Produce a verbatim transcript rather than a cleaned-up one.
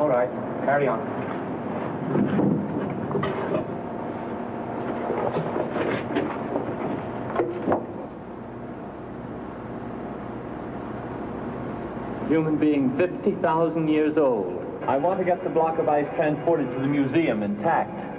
All right, carry on. Human being fifty thousand years old. I want to get the block of ice transported to the museum intact.